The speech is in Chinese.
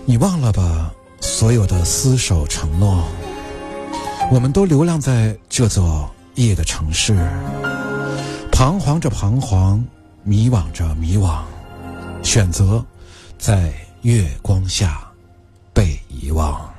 你忘了吧，所有的厮守承诺，我们都流浪在这座夜的城市，彷徨着彷徨，迷惘着迷惘，选择在月光下被遗忘。